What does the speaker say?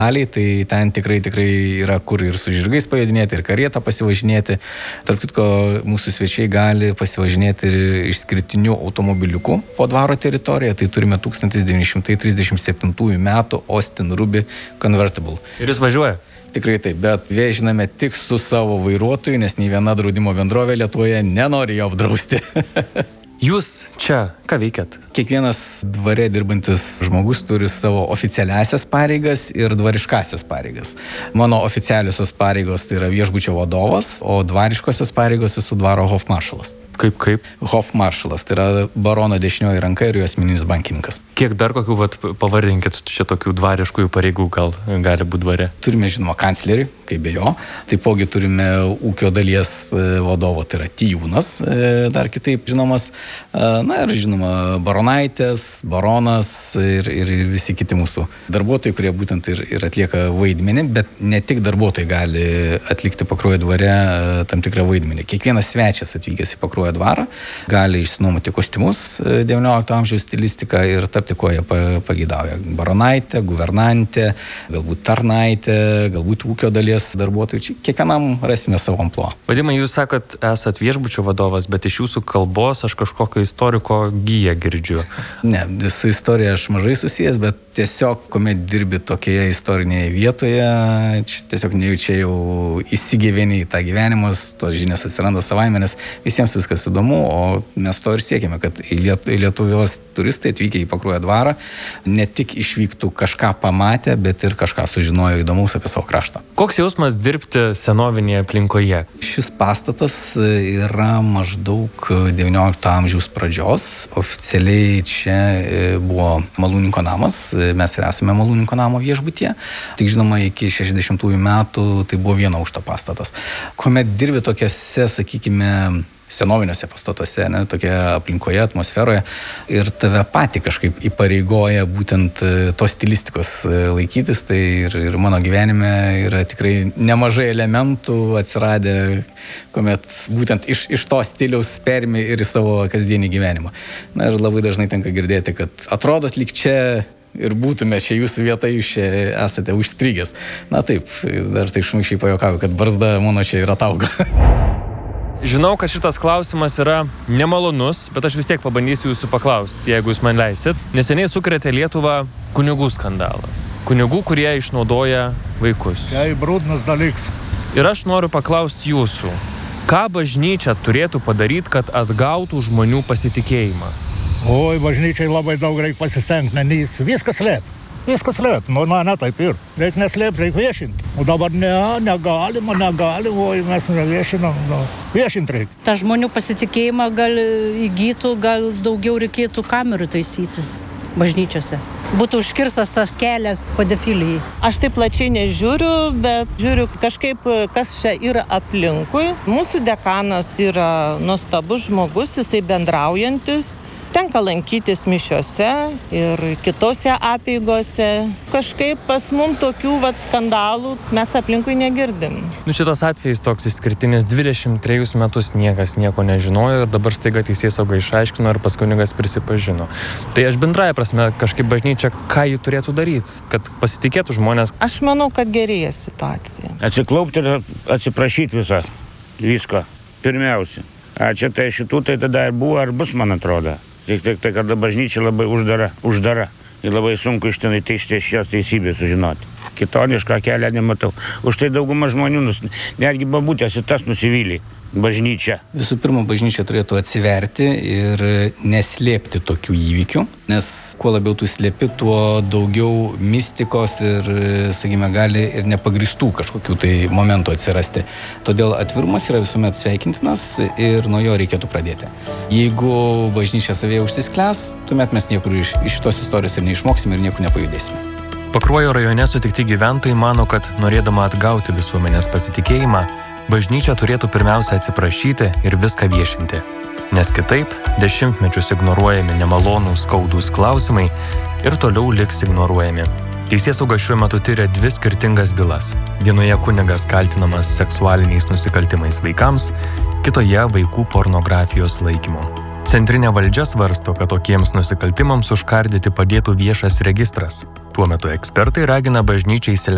Tai ten tikrai yra kur ir su žirgais pajodinėti, ir karietą pasivažinėti. Tarp kitko, mūsų svečiai gali pasivažinėti ir išskirtiniu automobiliuku po dvaro teritoriją. Tai turime 1937 metų Austin Ruby Convertible. Ir jis važiuoja? Tikrai taip, bet vėžiname tik su savo vairuotoju, nes nei viena draudimo bendrovė Lietuvoje nenori jo apdrausti. Jūs čia ką veikiat? Kiekvienas dvare dirbantis žmogus turi savo oficialiasias pareigas ir dvariškasias pareigas. Mano oficialiosios pareigos tai yra viešbučio vadovas, o dvariškosios pareigos esu dvaro hofmaršalas. Kaip? Hofmaršalas, tai yra barono dešinioji ranka ir jo asmeninis bankininkas. Kiek dar kokių, pavardinkit, čia tokių dvariškųjų pareigų gali būti dvare? Turime, žinoma, kanclerį, kaip be jo. Taipogi turime ūkio dalies vadovo, tai yra tijūnas, dar kitaip žinomas. Na ir žinoma, baronaitės, baronas ir visi kiti mūsų darbuotojai, kurie būtent ir atlieka vaidmenį, bet ne tik darbuotojai gali atlikti Pakruojo dvare tam tikrą vaidmenį. Kiekvienas svečias atvykęs į Pakruojo dvarą gali išsinuomoti kostiumus 19 amžiaus stilistiką ir tapti, ko jie pageidauja. Baronaitė, guvernantė, galbūt tarnaitė, galbūt ūkio dalies darbuotojai. Čia kiekvienam rasime savo amplua. Vadimai, jūs sakot, esat viešbučio vadovas, bet iš jūsų kalbos aš kažkokio istoriko giją girdžiu. Ne, su istorija aš mažai susijęs, bet tiesiog, kuomet dirbi tokioje istorinėje vietoje, tiesiog nejučia jau įsigyveni į tą gyvenimą, tos žinios atsiranda savaime, nes visiems viskas įdomu, o mes to ir siekime, kad į Lietuvos turistai atvykę į Pakruojo dvarą ne tik išvyktų kažką pamatę, bet ir kažką sužinojo įdomaus apie savo kraštą. Koks jausmas dirbti senovinėje aplinkoje? Šis pastatas yra maždaug 19 amžiaus pradžios. Oficialiai čia buvo malūnininko namas, mes ir esame malūnininko namo viešbutyje. Tik žinoma, iki 60-ųjų metų tai buvo vieno aukšto pastatas. Kuomet dirbi tokiose, sakykime, senoviniuose pastatuose, tokia aplinkoje, atmosferoje ir tave patį kažkaip įpareigoja būtent tos stilistikos laikytis, tai ir mano gyvenime yra tikrai nemažai elementų atsiradę, kuomet būtent iš to stiliaus perimi ir į savo kasdienį gyvenimą. Na ir labai dažnai tenka girdėti, kad atrodot lyg čia ir būtume čia jūsų vieta, jūs čia esate užstrigęs. Na taip, dar taip šmaikščiai pajuokauju, kad barzda mano čia yra tauga. Žinau, kad šitas klausimas yra nemalonus, bet aš vis tiek pabandysiu jūsų paklausti, jeigu jūs man leisit. Neseniai sukrėtė Lietuvą kunigų skandalas. Kunigų, kurie išnaudoja vaikus. Jei brūdnas dalyks. Ir aš noriu paklausti jūsų, ką bažnyčia turėtų padaryti, kad atgautų žmonių pasitikėjimą? Oi, bažnyčiai labai daug reikia pasistengti, nes viskas slėp. Viskas slėp. Ne, taip ir. Reikia neslėpti, reikia viešinti. O dabar negalima, oi, mes neviešinam. Viešinti reikia. Ta žmonių pasitikėjimą gal įgytų, gal daugiau reikėtų kamerų taisyti bažnyčiose. Būtų užkirstas tas kelias pedofilijai. Aš taip plačiai nežiūriu, bet žiūriu kažkaip, kas čia yra aplinkui. Mūsų dekanas yra nuostabus žmogus, jisai bendraujantis. Tenka lankytis mišiose ir kitose apeigose. Kažkaip pas mum tokių skandalų mes aplinkui negirdim. Šitas atvejis toks išskirtinis, 23 metus niekas nieko nežinojo ir dabar staiga teisėsauga išaiškino ir pas kunigas prisipažino. Tai aš bendraja prasme kažkaip bažnyčia, ką ji turėtų daryti, kad pasitikėtų žmonės? Aš manau, kad gerėja situacija. Atsiklaupti ir atsiprašyti visko. Pirmiausia. Čia tai šitų tai tada ir buvo ar bus, man atrodo. Tik tai, kada bažnyčia labai uždara ir labai sunku iš ten šios teisybės sužinoti. Kitonišką kelią nematau. Už tai dauguma žmonių, netgi babutės ir tas nusivylė bažnyčia. Visų pirma, bažnyčia turėtų atsiverti ir neslėpti tokių įvykių, nes kuo labiau tu slėpi, tuo daugiau mistikos ir, sakykime, gali ir nepagristų kažkokių tai momentų atsirasti. Todėl atvirumas yra visuomet sveikintinas ir nuo jo reikėtų pradėti. Jeigu bažnyčia savėje užsisklęs, tuomet mes niekur iš šitos istorijos ir neišmoksime ir niekur nepajudėsime. Pakruojo rajone sutikti gyventojai mano, kad norėdama atgauti visuomenės pasitikėjimą, bažnyčia turėtų pirmiausia atsiprašyti ir viską viešinti. Nes kitaip dešimtmečius ignoruojami nemalonūs skaudūs klausimai ir toliau liks ignoruojami. Teisėsauga šiuo metu tyria 2 skirtingas bylas. Vienoje kunigas kaltinamas seksualiniais nusikaltimais vaikams, kitoje vaikų pornografijos laikymu. Centrinė valdžia svarsto, kad tokiems nusikaltimams užkardyti padėtų viešas registras. Tuo metu ekspertai ragina bažnyčią įsileisti